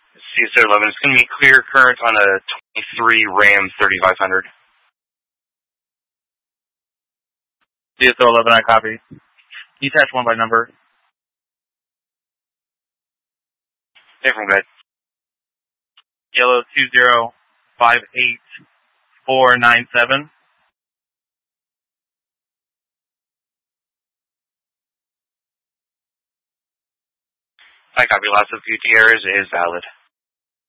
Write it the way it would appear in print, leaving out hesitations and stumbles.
CSO11, it's going to be clear current on a 23 Ram 3500. CSO11, I copy. Detach 1 by number. Different bed. Yellow 2058497. I copy. Loss of Gutierrez is valid.